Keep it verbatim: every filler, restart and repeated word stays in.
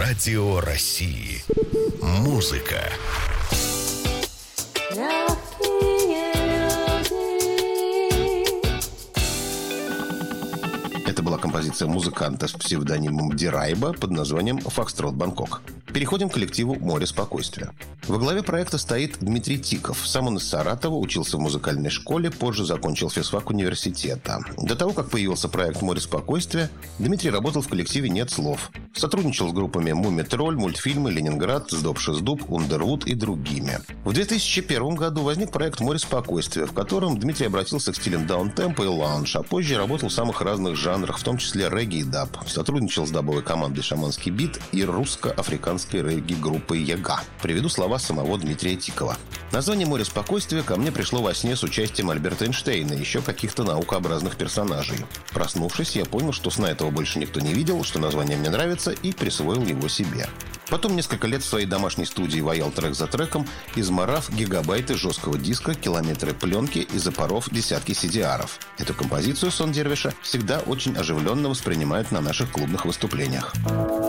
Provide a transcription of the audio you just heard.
Радио России. Музыка. Это была композиция музыканта с псевдонимом Дирайба под названием «Фокстрот Бангкок». Переходим к коллективу «Море спокойствия». Во главе проекта стоит Дмитрий Тиков. Сам он из Саратова, учился в музыкальной школе, позже закончил физфак университета. До того, как появился проект «Море спокойствия», Дмитрий работал в коллективе «Нет слов». Сотрудничал с группами «Мумий-тролль», «Мультфильмы», «Ленинград», «Сдоб-шиздуб», «Ундервуд» и другими. В две тысячи первом году возник проект «Море спокойствия», в котором Дмитрий обратился к стилям даунтемпо и лаунж, а позже работал в самых разных жанрах, в том числе регги и даб. Сотрудничал с дабовой командой «Шаманский бит» и русско-африканской регги-группой «Яга». Приведу слова самого Дмитрия Тикова. Название «Море спокойствия» ко мне пришло во сне с участием Альберта Эйнштейна и еще каких-то наукообразных персонажей. Проснувшись, я понял, что сна этого больше никто не видел, что название мне нравится, и присвоил его себе. Потом несколько лет в своей домашней студии ваял трек за треком, изморав гигабайты жесткого диска, километры пленки и запоров десятки си ди аров. Эту композицию «Сон Дервиша» всегда очень оживленно воспринимают на наших клубных выступлениях.